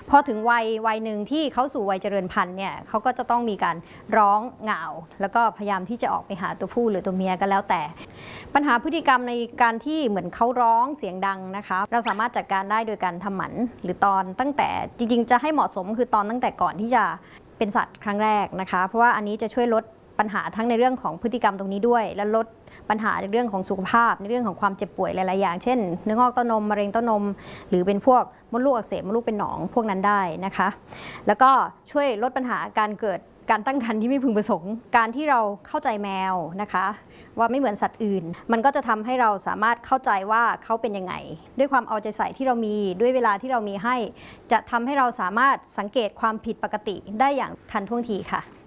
พอถึงวัยหนึ่งที่เขาสู่วัยเจริญพันธุ์เนี่ยเขาก็จะต้องมีการร้องเหงาแล้วก็พยายามที่จะออกไปหาตัวผู้หรือตัวเมียก็แล้วแต่ปัญหาพฤติกรรมในการที่เหมือนเขาร้องเสียงดังนะคะเราสามารถจัดการได้โดยการทำหมันหรือตอนตั้งแต่จริงๆจะให้เหมาะสมคือตอนตั้งแต่ก่อนที่จะเป็นสัตว์ครั้งแรกนะคะเพราะว่าอันนี้จะช่วยลดปัญหาทั้งในเรื่องของพฤติกรรมตรงนี้ด้วยและลดปัญหาในเรื่องของสุขภาพในเรื่องของความเจ็บป่วยหลายๆอย่างเช่นเนื้องอกเต้านมมะเร็งเต้านมหรือเป็นพวกมดลูกอักเสบมดลูกเป็นหนองพวกนั้นได้นะคะแล้วก็ช่วยลดปัญหาการเกิดการตั้งครรภ์ที่ไม่พึงประสงค์การที่เราเข้าใจแมวนะคะว่าไม่เหมือนสัตว์อื่นมันก็จะทำให้เราสามารถเข้าใจว่าเขาเป็นยังไงด้วยความเอาใจใส่ที่เรามีด้วยเวลาที่เรามีให้จะทำให้เราสามารถสังเกตความผิดปกติได้อย่างทันท่วงทีค่ะ